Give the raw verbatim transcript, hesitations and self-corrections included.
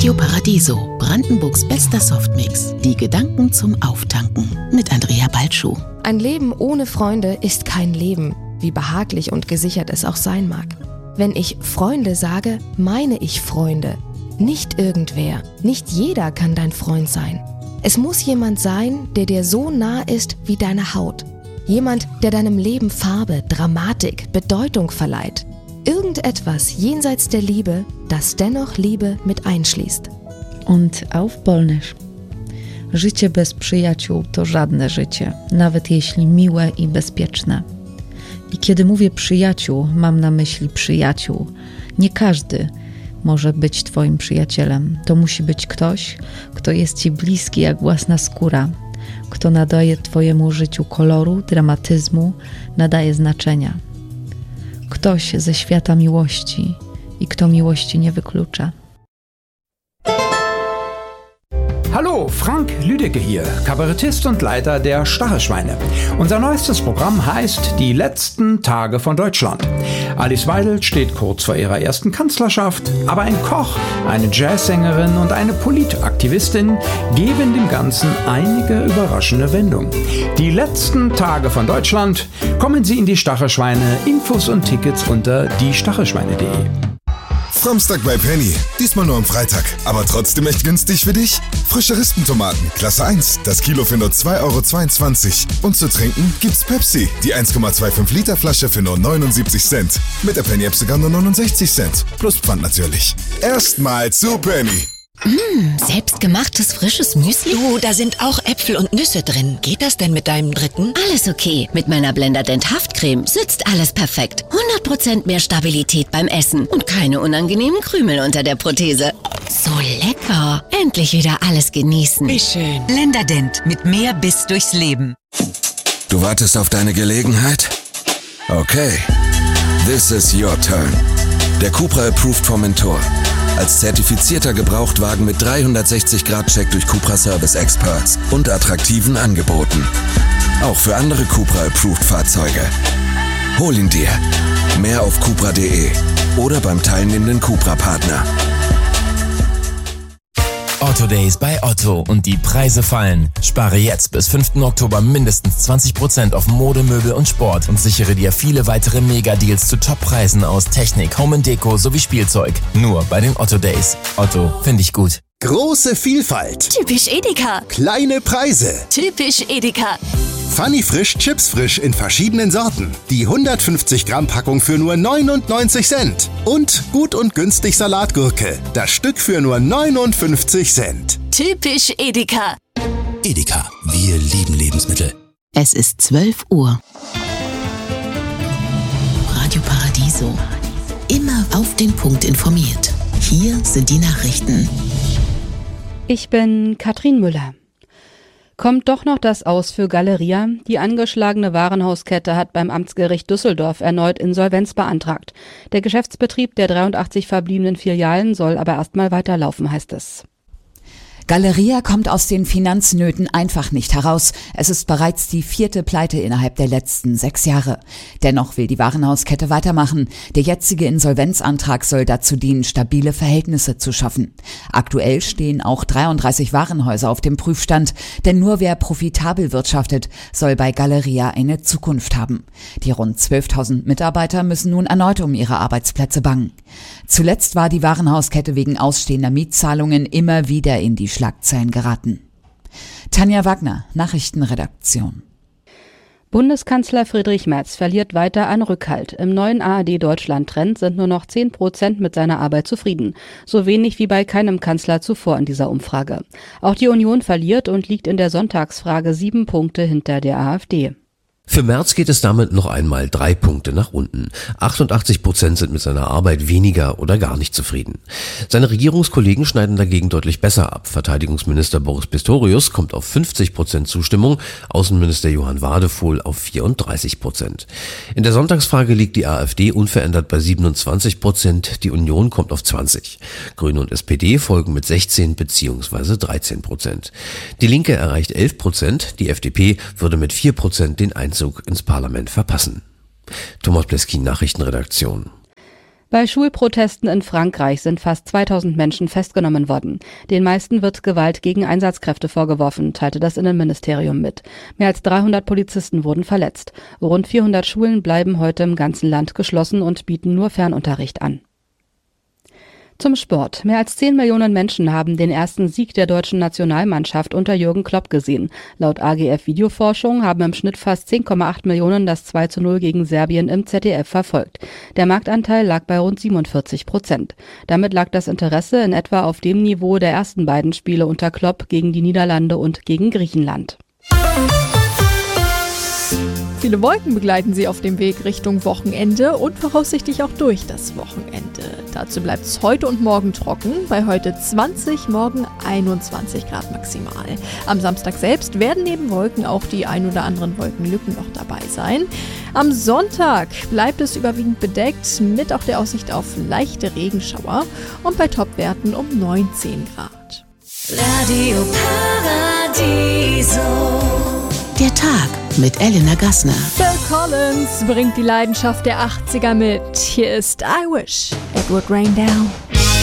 Radio Paradiso, Brandenburgs bester Softmix. Die Gedanken zum Auftanken mit Andrea Balschuh. Ein Leben ohne Freunde ist kein Leben, wie behaglich und gesichert es auch sein mag. Wenn ich Freunde sage, meine ich Freunde. Nicht irgendwer, nicht jeder kann dein Freund sein. Es muss jemand sein, der dir so nah ist wie deine Haut. Jemand, der deinem Leben Farbe, Dramatik, Bedeutung verleiht. Irgendetwas jenseits der Liebe, das dennoch Liebe mit einschließt. Und auf Polnisch. Życie bez przyjaciół to żadne życie, nawet jeśli miłe i bezpieczne. I kiedy mówię przyjaciół, mam na myśli przyjaciół. Nie każdy może być twoim przyjacielem. To musi być ktoś, kto jest ci bliski jak własna skóra, kto nadaje twojemu życiu koloru, dramatyzmu, nadaje znaczenia. Ktoś ze świata miłości i kto miłości nie wyklucza. Hallo, Frank Lüdecke hier, Kabarettist und Leiter der Stachelschweine. Unser neuestes Programm heißt Die letzten Tage von Deutschland. Alice Weidel steht kurz vor ihrer ersten Kanzlerschaft, aber ein Koch, eine Jazzsängerin und eine Politaktivistin geben dem Ganzen einige überraschende Wendungen. Die letzten Tage von Deutschland. Kommen Sie in die Stachelschweine. Infos und Tickets unter die stachelschweine punkt de. Samstag bei Penny. Diesmal nur am Freitag. Aber trotzdem echt günstig für dich? Frische Rispentomaten, Klasse eins. Das Kilo für nur zwei Euro zweiundzwanzig. Und zu trinken gibt's Pepsi. Die eins Komma fünfundzwanzig Liter Flasche für nur neunundsiebzig Cent. Mit der Penny-App sogar nur neunundsechzig Cent. Plus Pfand natürlich. Erstmal zu Penny. Mmh, selbstgemachtes frisches Müsli? Du, da sind auch Äpfel und Nüsse drin. Geht das denn mit deinem dritten? Alles okay. Mit meiner Blenderdent Haftcreme sitzt alles perfekt. hundert Prozent mehr Stabilität beim Essen und keine unangenehmen Krümel unter der Prothese. So lecker. Endlich wieder alles genießen. Wie schön. Blenderdent mit mehr Biss durchs Leben. Du wartest auf deine Gelegenheit? Okay. This is your turn. Der Cupra Approved Formentor. Als zertifizierter Gebrauchtwagen mit dreihundertsechzig Grad Check durch Cupra Service Experts und attraktiven Angeboten. Auch für andere Cupra Approved Fahrzeuge. Hol ihn dir. Mehr auf cupra punkt de oder beim teilnehmenden Cupra-Partner. Otto Days bei Otto und die Preise fallen. Spare jetzt bis fünften Oktober mindestens zwanzig Prozent auf Mode, Möbel und Sport und sichere dir viele weitere Mega-Deals zu Top-Preisen aus Technik, Home and Deko sowie Spielzeug. Nur bei den Otto Days. Otto, finde ich gut. Große Vielfalt. Typisch Edeka. Kleine Preise. Typisch Edeka. Funny Frisch Chips Frisch in verschiedenen Sorten. Die hundertfünfzig Gramm Packung für nur neunundneunzig Cent. Und gut und günstig Salatgurke. Das Stück für nur neunundfünfzig Cent. Typisch Edeka. Edeka. Wir lieben Lebensmittel. Es ist zwölf Uhr. Radio Paradiso. Immer auf den Punkt informiert. Hier sind die Nachrichten. Ich bin Katrin Müller. Kommt doch noch das Aus für Galeria? Die angeschlagene Warenhauskette hat beim Amtsgericht Düsseldorf erneut Insolvenz beantragt. Der Geschäftsbetrieb der dreiundachtzig verbliebenen Filialen soll aber erstmal weiterlaufen, heißt es. Galeria kommt aus den Finanznöten einfach nicht heraus. Es ist bereits die vierte Pleite innerhalb der letzten sechs Jahre. Dennoch will die Warenhauskette weitermachen. Der jetzige Insolvenzantrag soll dazu dienen, stabile Verhältnisse zu schaffen. Aktuell stehen auch dreiunddreißig Warenhäuser auf dem Prüfstand, denn nur wer profitabel wirtschaftet, soll bei Galeria eine Zukunft haben. Die rund zwölftausend Mitarbeiter müssen nun erneut um ihre Arbeitsplätze bangen. Zuletzt war die Warenhauskette wegen ausstehender Mietzahlungen immer wieder in die Schlagzeilen geraten. Tanja Wagner, Nachrichtenredaktion. Bundeskanzler Friedrich Merz verliert weiter an Rückhalt. Im neuen A R D-Deutschland-Trend sind nur noch zehn Prozent mit seiner Arbeit zufrieden. So wenig wie bei keinem Kanzler zuvor in dieser Umfrage. Auch die Union verliert und liegt in der Sonntagsfrage sieben Punkte hinter der AfD. Für Merz geht es damit noch einmal drei Punkte nach unten. achtundachtzig Prozent sind mit seiner Arbeit weniger oder gar nicht zufrieden. Seine Regierungskollegen schneiden dagegen deutlich besser ab. Verteidigungsminister Boris Pistorius kommt auf fünfzig Prozent Zustimmung, Außenminister Johann Wadefuhl auf vierunddreißig Prozent. In der Sonntagsfrage liegt die AfD unverändert bei siebenundzwanzig Prozent, die Union kommt auf zwanzig. Grüne und S P D folgen mit sechzehn bzw. dreizehn Prozent. Die Linke erreicht elf Prozent, die F D P würde mit vier Prozent den Einzug ins Parlament verpassen. Thomas Pleskin, Nachrichtenredaktion. Bei Schulprotesten in Frankreich sind fast zweitausend Menschen festgenommen worden. Den meisten wird Gewalt gegen Einsatzkräfte vorgeworfen, teilte das Innenministerium mit. Mehr als dreihundert Polizisten wurden verletzt. Rund vierhundert Schulen bleiben heute im ganzen Land geschlossen und bieten nur Fernunterricht an. Zum Sport. Mehr als zehn Millionen Menschen haben den ersten Sieg der deutschen Nationalmannschaft unter Jürgen Klopp gesehen. Laut A G F Videoforschung haben im Schnitt fast zehn Komma acht Millionen das zwei zu null gegen Serbien im Z D F verfolgt. Der Marktanteil lag bei rund siebenundvierzig Prozent. Damit lag das Interesse in etwa auf dem Niveau der ersten beiden Spiele unter Klopp gegen die Niederlande und gegen Griechenland. Viele Wolken begleiten sie auf dem Weg Richtung Wochenende und voraussichtlich auch durch das Wochenende. Dazu bleibt es heute und morgen trocken, bei heute zwanzig, morgen einundzwanzig Grad maximal. Am Samstag selbst werden neben Wolken auch die ein oder anderen Wolkenlücken noch dabei sein. Am Sonntag bleibt es überwiegend bedeckt, mit auch der Aussicht auf leichte Regenschauer und bei Topwerten um neunzehn Grad. Radio Paradiso. Der Tag mit Elena Gassner. Phil Collins bringt die Leidenschaft der achtziger mit. Hier ist I Wish It Would Rain Down.